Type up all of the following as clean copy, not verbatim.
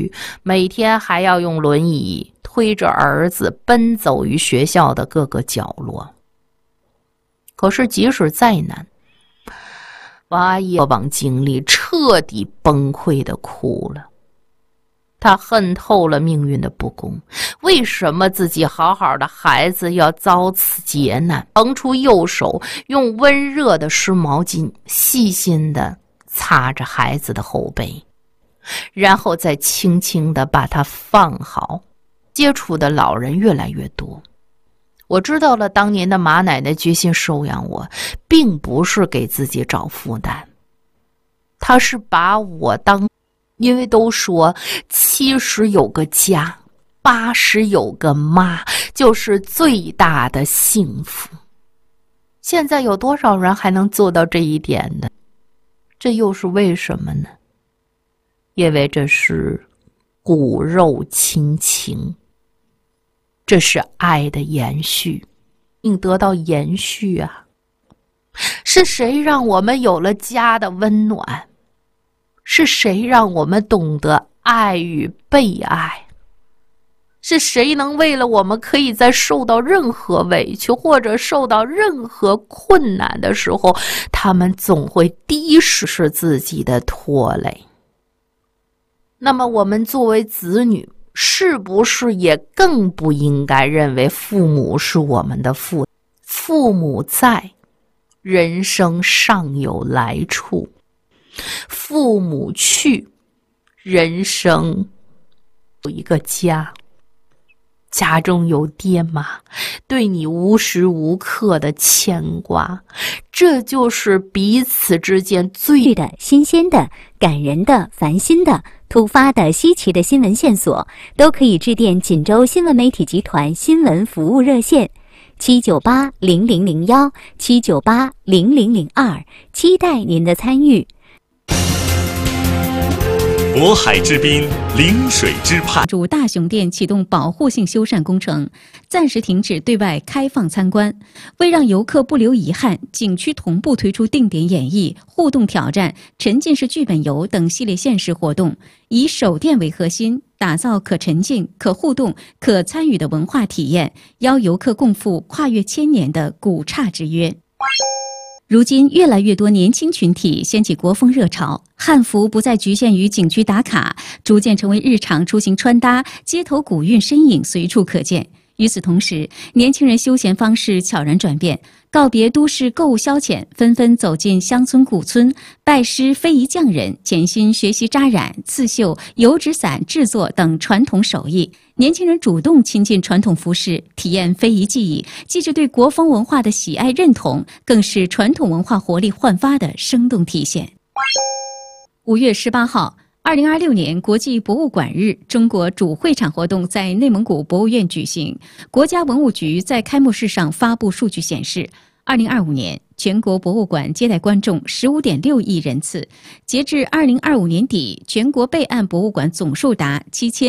育，每天还要用轮椅推着儿子奔走于学校的各个角落。可是即使再难，王阿姨过往经历彻底崩溃地哭了。她恨透了命运的不公，为什么自己好好的孩子要遭此劫难？腾出右手，用温热的湿毛巾细心地擦着孩子的后背，然后再轻轻地把他放好。接触的老人越来越多，我知道了当年的马奶奶决心收养我，并不是给自己找负担，她是把我当，因为都说70有个家，80有个妈，就是最大的幸福。现在有多少人还能做到这一点呢？这又是为什么呢？因为这是骨肉亲情，这是爱的延续，并得到延续啊！是谁让我们有了家的温暖？是谁让我们懂得爱与被爱？是谁能为了我们可以在受到任何委屈或者受到任何困难的时候，他们总会第一是自己的拖累？那么我们作为子女，是不是也更不应该认为父母是我们的负担？父母在，人生尚有来处；父母去，人生有一个家。家中有爹妈，对你无时无刻的牵挂，这就是彼此之间最的新鲜的、感人的、烦心的、突发的、稀奇的新闻线索，都可以致电锦州新闻媒体集团新闻服务热线7980001 7980002，期待您的参与。 渤海之滨，临水之畔。 驻大雄店启动保护性修缮工程，暂时停止对外开放参观。为让游客不留遗憾，景区同步推出定点演绎、互动挑战、沉浸式剧本游等系列限时活动，以手电为核心，打造可沉浸、可互动、可参与的文化体验，邀游客共赴跨越千年的古刹之约。如今越来越多年轻群体掀起国风热潮，汉服不再局限于景区打卡，逐渐成为日常出行穿搭，街头古韵身影随处可见。与此同时，年轻人休闲方式悄然转变，告别都市购物消遣，纷纷走进乡村古村，拜师非遗匠人，潜心学习扎染、刺绣、油纸伞制作等传统手艺。年轻人主动亲近传统服饰，体验非遗技艺，既是对国风文化的喜爱认同，更是传统文化活力焕发的生动体现。5月18号，2026年国际博物馆日中国主会场活动在内蒙古博物院举行。国家文物局在开幕式上发布数据显示，2025年全国博物馆接待观众 15.6 亿人次，截至2025年底，全国备案博物馆总数达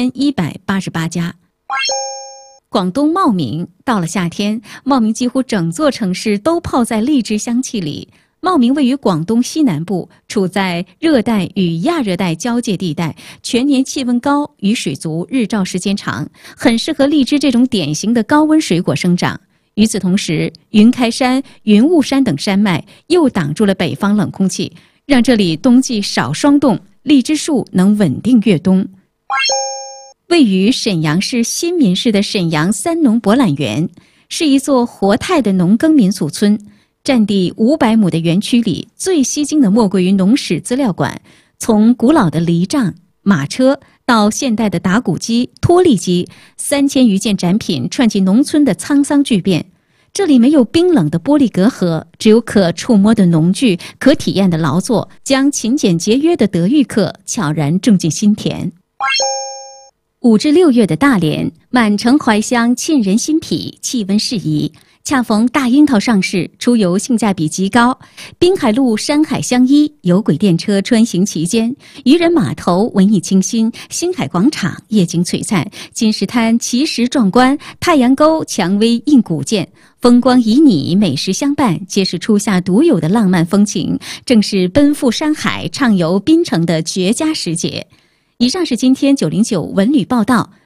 7188家。广东茂名，到了夏天，茂名几乎整座城市都泡在荔枝香气里。茂名位于广东西南部，处在热带与亚热带交界地带，全年气温高，雨水足，日照时间长，很适合荔枝这种典型的高温水果生长。与此同时，云开山、云雾山等山脉又挡住了北方冷空气，让这里冬季少霜冻，荔枝树能稳定越冬。位于沈阳市新民市的沈阳三农博览园，是一座活态的农耕民俗村。占地500亩的园区里，最吸睛的莫过于农史资料馆。从古老的犁杖、马车到现代的打谷机、脱粒机，3000余件展品串起农村的沧桑巨变。这里没有冰冷的玻璃隔阂，只有可触摸的农具、可体验的劳作，将勤俭节约的德育课悄然种进心田。5至6月的大连，满城怀香，沁人心脾，气温适宜。恰逢大樱桃上市，出游性价比极高。滨海路山海相依，有轨电车穿行其间，渔人码头文艺清新，星海广场夜景璀璨，金石滩奇石壮观，太阳沟蔷薇映古建，风光旖旎，美食相伴，皆是初夏独有的浪漫风情，正是奔赴山海、畅游滨城的绝佳时节。 以上是今天909文旅报道，